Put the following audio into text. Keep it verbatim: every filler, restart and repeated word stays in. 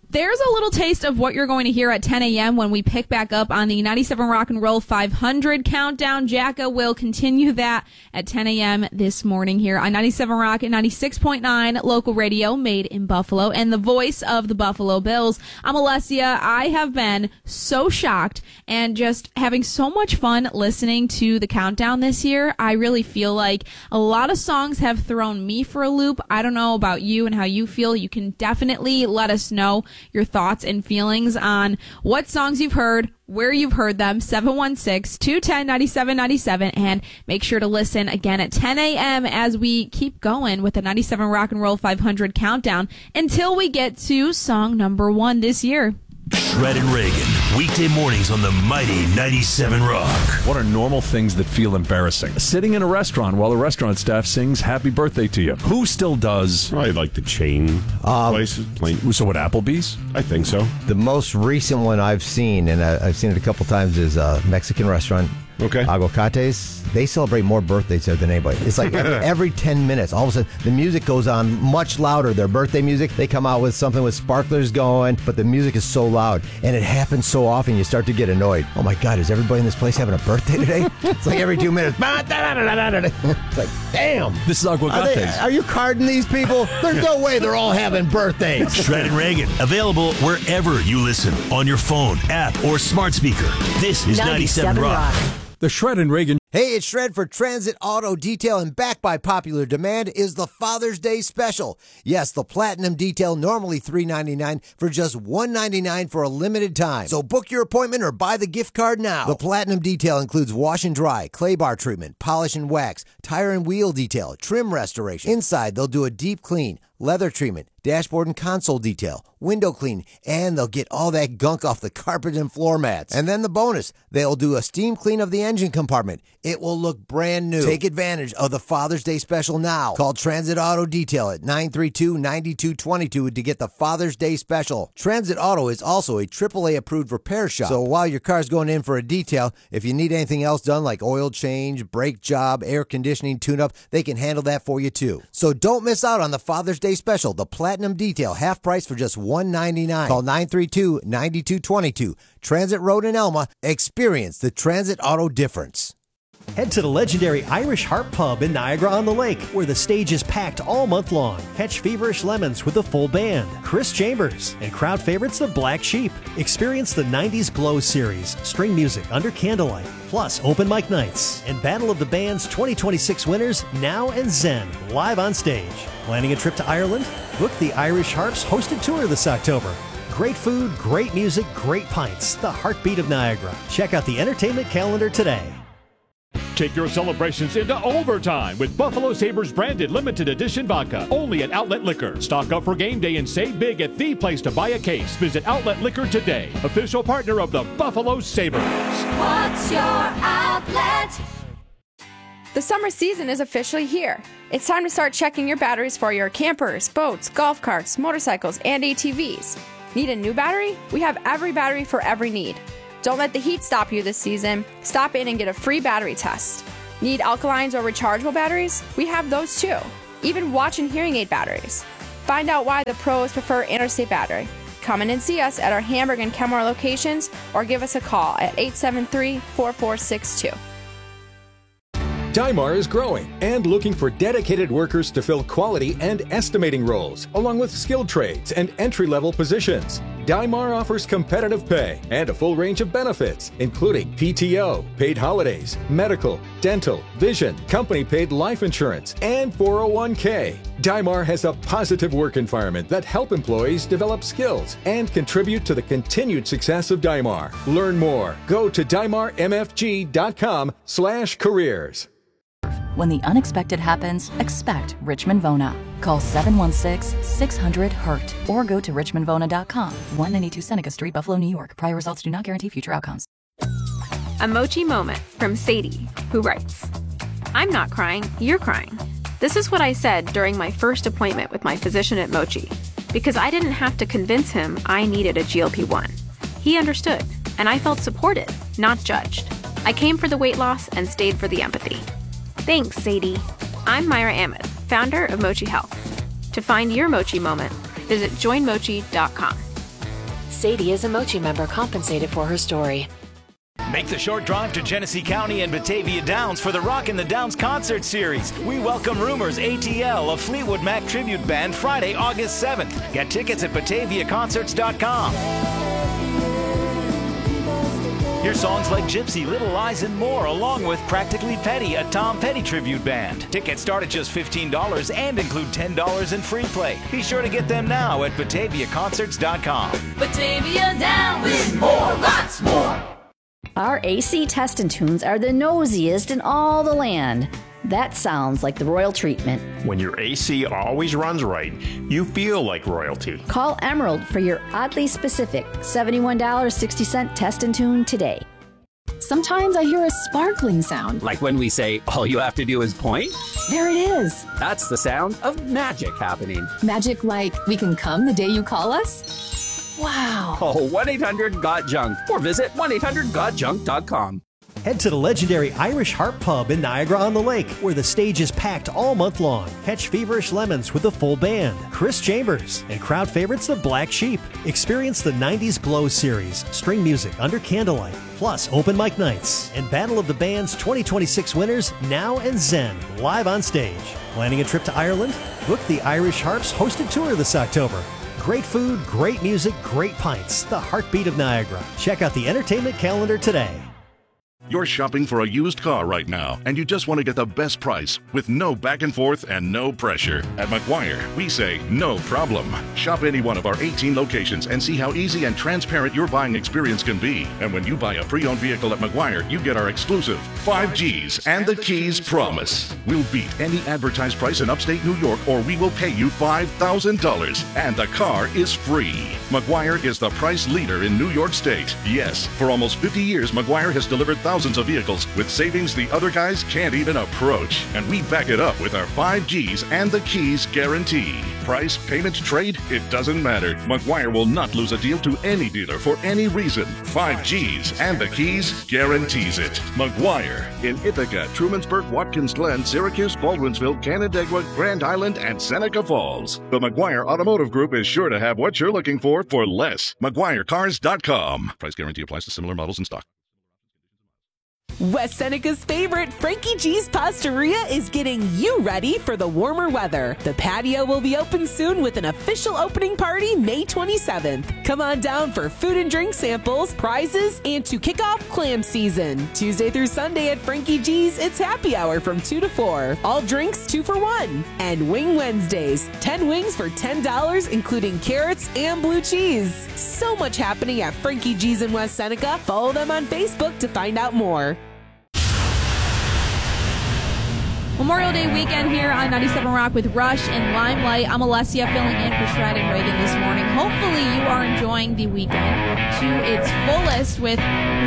There's a little taste of what you're going to hear at ten a.m. when we pick back up on the ninety-seven Rock and Roll five hundred countdown. Jacka will continue that at ten a.m. this morning here on ninety-seven Rock and ninety-six point nine local radio made in Buffalo and the voice of the Buffalo Bills. I'm Alessia. I have been so shocked and just having so much fun listening to the countdown this year. I really feel like a lot of songs have thrown me for a loop. I don't know about you and how you feel. You can definitely let us know your thoughts and feelings on what songs you've heard, where you've heard them, seven one six, two one zero, nine seven nine seven, and make sure to listen again at ten a.m. as we keep going with the ninety-seven Rock and Roll five hundred countdown until we get to song number one this year. Shred and Reagan, weekday mornings on the mighty ninety-seven Rock. What are normal things that feel embarrassing? Sitting in a restaurant while the restaurant staff sings happy birthday to you. Who still does? Probably like the chain Um, places. Plain. So what, Applebee's? I think so. The most recent one I've seen, and I, I've seen it a couple times, is a Mexican restaurant. Okay. Aguacates. They celebrate more birthdays there than anybody. It's like every, every ten minutes, all of a sudden, the music goes on much louder. Their birthday music, they come out with something with sparklers going, but the music is so loud, and it happens so often, you start to get annoyed. Oh my God, is everybody in this place having a birthday today? It's like every two minutes. It's like, damn. This is Are, Aguacates. they, are you carding these people? There's no way they're all having birthdays. Shred and Reagan, available wherever you listen, on your phone, app, or smart speaker. This is ninety-seven Rock. The Shred and Reagan. Hey, it's Shred for Transit Auto Detail, and back by popular demand is the Father's Day Special. Yes, the Platinum Detail, normally three ninety-nine for just one ninety-nine for a limited time. So book your appointment or buy the gift card now. The Platinum Detail includes wash and dry, clay bar treatment, polish and wax, tire and wheel detail, trim restoration. Inside, they'll do a deep clean, leather treatment, dashboard and console detail, window clean, and they'll get all that gunk off the carpet and floor mats. And then the bonus, they'll do a steam clean of the engine compartment. It will look brand new. Take advantage of the Father's Day Special now. Call Transit Auto Detail at nine three two, nine two two two to get the Father's Day Special. Transit Auto is also a triple A approved repair shop. So while your car's going in for a detail, if you need anything else done like oil change, brake job, air conditioning, tune-up, they can handle that for you too. So don't miss out on the Father's Day Special, the Platinum Detail, half price for just one ninety-nine. Call nine three two, nine two two two. Transit Road in Elma. Experience the Transit Auto difference. Head to the legendary Irish Harp Pub in Niagara-on-the-Lake, where the stage is packed all month long. Catch Feverish Lemons with a full band, Chris Chambers, and crowd favorites the Black Sheep. Experience the nineties Glow series, string music under candlelight, plus open mic nights, and Battle of the Bands twenty twenty-six winners, Now and Zen, live on stage. Planning a trip to Ireland? Book the Irish Harps hosted tour this October. Great food, great music, great pints. The heartbeat of Niagara. Check out the entertainment calendar today. Take your celebrations into overtime with Buffalo Sabres branded limited edition vodka. Only at Outlet Liquor. Stock up for game day and save big at the place to buy a case. Visit Outlet Liquor today. Official partner of the Buffalo Sabres. What's your outlet? The summer season is officially here. It's time to start checking your batteries for your campers, boats, golf carts, motorcycles, and A T Vs. Need a new battery? We have every battery for every need. Don't let the heat stop you this season. Stop in and get a free battery test. Need alkalines or rechargeable batteries? We have those too. Even watch and hearing aid batteries. Find out why the pros prefer Interstate Battery. Come in and see us at our Hamburg and Kenmore locations or give us a call at eight seven three, four four six two. Dymar is growing and looking for dedicated workers to fill quality and estimating roles, along with skilled trades and entry-level positions. Dymar offers competitive pay and a full range of benefits, including P T O, paid holidays, medical, dental, vision, company-paid life insurance, and four oh one k. Dymar has a positive work environment that help employees develop skills and contribute to the continued success of Dymar. Learn more. Go to dymar m f g dot com slash careers. When the unexpected happens, expect Richmond Vona. Call seven one six, six hundred, hurt or go to richmond vona dot com. one ninety-two Seneca Street, Buffalo, New York. Prior results do not guarantee future outcomes. A Mochi moment from Sadie, who writes, I'm not crying, you're crying. This is what I said during my first appointment with my physician at Mochi, because I didn't have to convince him I needed a G L P one. He understood, and I felt supported, not judged. I came for the weight loss and stayed for the empathy. Thanks, Sadie. I'm Myra Ahmed, founder of Mochi Health. To find your Mochi moment, visit join mochi dot com. Sadie is a Mochi member compensated for her story. Make the short drive to Genesee County and Batavia Downs for the Rock in the Downs concert series. We welcome Rumors A T L, a Fleetwood Mac tribute band, Friday, August seventh. Get tickets at batavia concerts dot com. Hear songs like Gypsy, Little Lies, and more, along with Practically Petty, a Tom Petty tribute band. Tickets start at just fifteen dollars and include ten dollars in free play. Be sure to get them now at batavia concerts dot com. Batavia Down with more, lots more. Our A C test and tunes are the nosiest in all the land. That sounds like the royal treatment. When your A C always runs right, you feel like royalty. Call Emerald for your oddly specific seventy-one dollars and sixty cents test and tune today. Sometimes I hear a sparkling sound. Like when we say, all you have to do is point? There it is. That's the sound of magic happening. Magic like we can come the day you call us? Wow. Oh, one eight hundred got junk or visit one eight hundred got junk dot com. Head to the legendary Irish Harp Pub in Niagara-on-the-Lake, where the stage is packed all month long. Catch Feverish Lemons with the full band, Chris Chambers, and crowd favorites the Black Sheep. Experience the nineties Glow series, string music under candlelight, plus open mic nights, and Battle of the Bands twenty twenty-six winners, Now and Zen, live on stage. Planning a trip to Ireland? Book the Irish Harps hosted tour this October. Great food, great music, great pints. The heartbeat of Niagara. Check out the entertainment calendar today. You're shopping for a used car right now, and you just want to get the best price with no back and forth and no pressure. At McGuire, we say no problem. Shop any one of our eighteen locations and see how easy and transparent your buying experience can be. And when you buy a pre-owned vehicle at McGuire, you get our exclusive five G's and the Keys promise. We'll beat any advertised price in upstate New York, or we will pay you five thousand dollars, and the car is free. McGuire is the price leader in New York State. Yes, for almost fifty years, McGuire has delivered thousands of vehicles with savings the other guys can't even approach. And we back it up with our five G's and the Keys guarantee. Price, payment, trade, it doesn't matter. McGuire will not lose a deal to any dealer for any reason. five G's and the Keys guarantees it. McGuire in Ithaca, Trumansburg, Watkins Glen, Syracuse, Baldwinsville, Canandaigua, Grand Island, and Seneca Falls. The McGuire Automotive Group is sure to have what you're looking for for less. McGuire Cars dot com. Price guarantee applies to similar models in stock. West Seneca's favorite, Frankie G's Pastaria, is getting you ready for the warmer weather. The patio will be open soon with an official opening party May twenty-seventh. Come on down for food and drink samples, prizes, and to kick off clam season. Tuesday through Sunday at Frankie G's, it's happy hour from two to four. All drinks two for one. And Wing Wednesdays, ten wings for ten dollars, including carrots and blue cheese. So much happening at Frankie G's in West Seneca. Follow them on Facebook to find out more. Memorial Day weekend here on ninety-seven Rock with Rush and Limelight. I'm Alessia filling in for Shred and Reagan this morning. Hopefully you are enjoying the weekend to its fullest with